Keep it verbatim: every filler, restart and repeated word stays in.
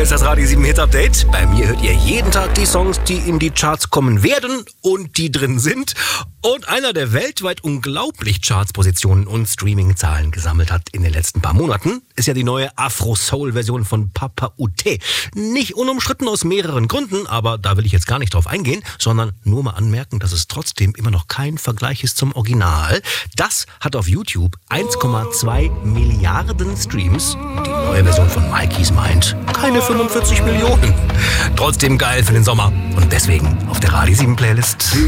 ist das Radio sieben Hit Update. Bei mir hört ihr jeden Tag die Songs, die in die Charts kommen werden und die drin sind. Und einer, der weltweit unglaublich Chartspositionen und Streaming-Zahlen gesammelt hat in den letzten paar Monaten, ist ja die neue Afro-Soul-Version von Papa Oute. Nicht unumstritten aus mehreren Gründen, aber da will ich jetzt gar nicht drauf eingehen, sondern nur mal anmerken, dass es trotzdem immer noch kein Vergleich ist zum Original. Das hat auf YouTube eins Komma zwei Milliarden Streams. Die neue Version von Mikey's Mind keine fünfundvierzig Millionen. Trotzdem geil für den Sommer und deswegen auf der Radio sieben Playlist.